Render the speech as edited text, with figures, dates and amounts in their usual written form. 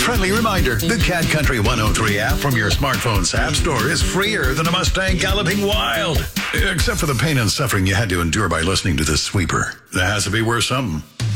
Friendly reminder, the Cat Country 103 app from your smartphone's app store is freer than a Mustang galloping wild. Except for the pain and suffering you had to endure by listening to this sweeper. That has to be worth something.